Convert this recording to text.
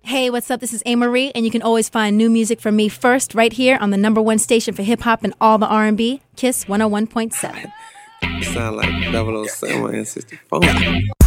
Hey, what's up? This is A-Marie, and you can always find new music from me first right here on the #1 station for hip-hop and all the R&B, KISS 101.7. You sound like 007 and 64.